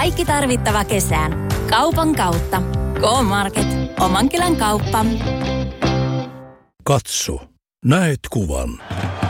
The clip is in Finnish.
Kaikki tarvittava kesään. Kaupan kautta. K-Market. Oman kylän kauppa. Katso. Näet kuvan.